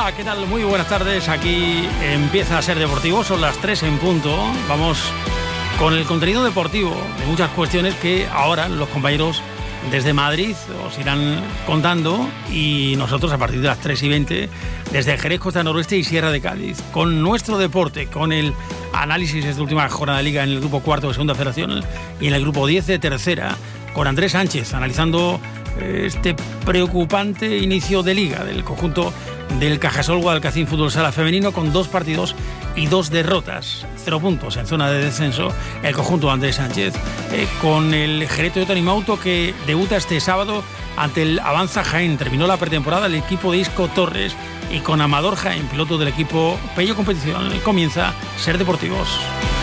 Hola, ¿qué tal? Muy buenas tardes. Aquí empieza a ser deportivo, son las 3 en punto. Vamos con el contenido deportivo de muchas cuestiones que ahora los compañeros desde Madrid os irán contando, y nosotros a partir de las 3:20 desde Jerez, Costa Noroeste y Sierra de Cádiz, con nuestro deporte, con el análisis de esta última jornada de Liga en el grupo cuarto de Segunda Federación y en el grupo 10 de Tercera, con Andrés Sánchez analizando este preocupante inicio de Liga del conjunto del Cajasol Guadalcacín Fútbol Sala Femenino, con 2 partidos y 2 derrotas, 0 puntos en zona de descenso el conjunto de Andrés Sánchez, con el Jerez Toyota Animauto, que debuta este sábado ante el Avanza Jaén. Terminó la pretemporada el equipo de Isco Torres, y con Amador Jaén, piloto del equipo Pello Competición, comienza Ser Deportivos.